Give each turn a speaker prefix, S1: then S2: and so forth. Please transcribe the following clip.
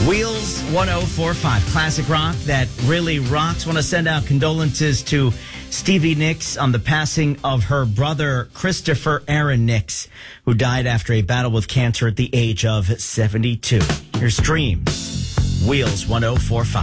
S1: Wheels 1045, classic rock that really rocks. Want to send out condolences to Stevie Nicks on the passing of her brother, Christopher Aaron Nicks, who died after a battle with cancer at the age of 72. Here's Dreams, Wheels 1045.